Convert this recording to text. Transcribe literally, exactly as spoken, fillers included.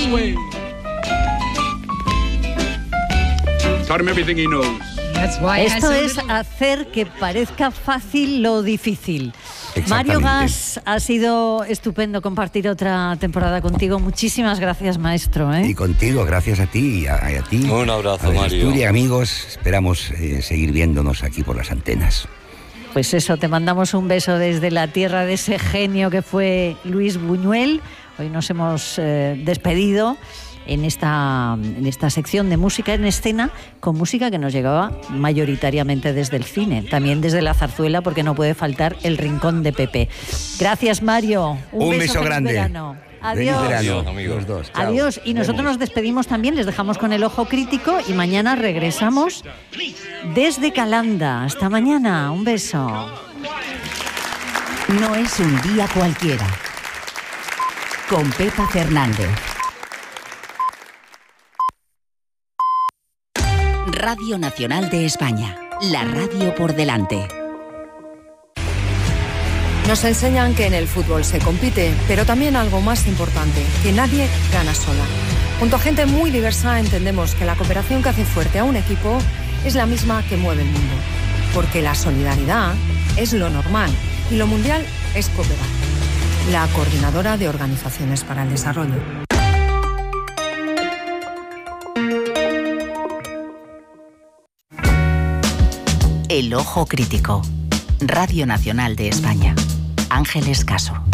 this way. Taught him everything he knows. Esto es hacer que parezca fácil lo difícil. Mario Gas, ha sido estupendo compartir otra temporada contigo. Muchísimas gracias, maestro, ¿eh? Y contigo, gracias a ti y a, a ti. Un abrazo, a Mario. Asturias, amigos, esperamos eh, seguir viéndonos aquí por las antenas. Pues eso, te mandamos un beso desde la tierra de ese genio que fue Luis Buñuel. Hoy nos hemos eh, despedido en esta, en esta sección de música en escena, con música que nos llegaba mayoritariamente desde el cine, también desde la zarzuela, porque no puede faltar el rincón de Pepe. Gracias, Mario. Un, un beso, beso feliz grande. Verano. Adiós. Feliz verano, Adiós, amigos. los dos. Chao. Adiós. Y nosotros nos despedimos también, les dejamos con el ojo crítico y mañana regresamos desde Calanda. Hasta mañana. Un beso. No es un día cualquiera. Con Pepa Fernández. Radio Nacional de España. La radio por delante. Nos enseñan que en el fútbol se compite, pero también algo más importante, que nadie gana sola. Junto a gente muy diversa entendemos que la cooperación que hace fuerte a un equipo es la misma que mueve el mundo. Porque la solidaridad es lo normal y lo mundial es cooperar. La Coordinadora de Organizaciones para el Desarrollo. El ojo crítico. Radio Nacional de España. Ángeles Caso.